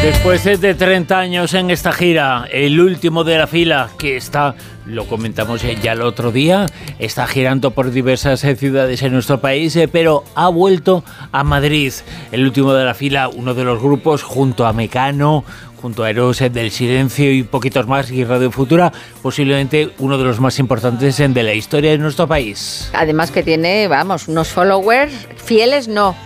Después de 30 años en esta gira, el último de la fila, que está, lo comentamos ya el otro día, está girando por diversas ciudades en nuestro país, pero ha vuelto a Madrid. El último de la fila, uno de los grupos, junto a Mecano, junto a Héroes del Silencio y poquitos más, y Radio Futura, posiblemente uno de los más importantes de la historia de nuestro país. Además que tiene, vamos, unos followers fieles, no,